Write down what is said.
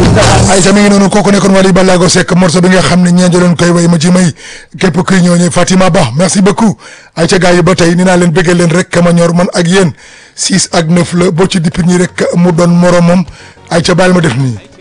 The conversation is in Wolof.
ay tamit noonu kooku nekkoon Wally Ballago Seck morceau bi nga xam ne ñeent doon koy way ma ci may képp kuy ñëw Fatima Ba merci beaucoup ay ca gars yi ba tey ni naa leen bëggal leen rek ma ñor man ak yéen 6 ak 9 la boo ci dipp ñi rek mu doon moromam ay ca baal ma def nii